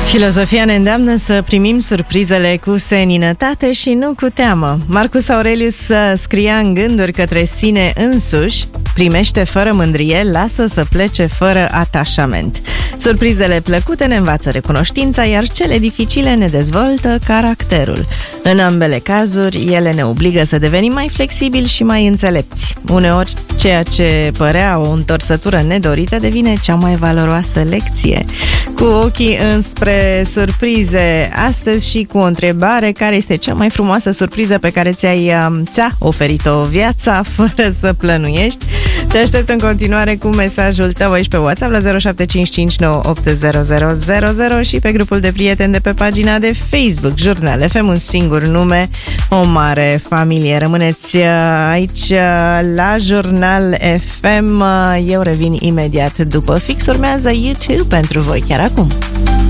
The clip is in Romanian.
Filozofia ne îndeamnă să primim surprizele cu seninătate și nu cu teamă. Marcus Aurelius scria în gânduri către sine însuși: primește fără mândrie, lasă să plece fără atașament. Surprizele plăcute ne învață recunoștința, iar cele dificile ne dezvoltă caracterul. În ambele cazuri, ele ne obligă să devenim mai flexibili și mai înțelepți. Uneori, ceea ce părea o întorsătură nedorită devine cea mai valoroasă lecție. Cu ochii înspre surprize, astăzi și cu o întrebare: care este cea mai frumoasă surpriză pe care ți-a oferit-o viața fără să plănuiești? Te aștept în continuare cu mesajul tău aici pe WhatsApp la 0755980000 și pe grupul de prieteni de pe pagina de Facebook Jurnal FM, un singur nume, o mare familie. Rămâneți aici la Jurnal FM. Eu revin imediat după fix. Urmează YouTube pentru voi chiar acum.